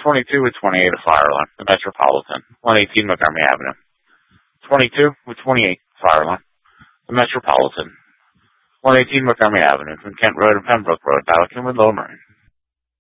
22 with 28 of Fireline, the Metropolitan, 118 Montgomery Avenue. 22 with 28 Fireline, the Metropolitan, 118 Montgomery Avenue, from Kent Road and Pembroke Road, Ballackin with Lower Marine.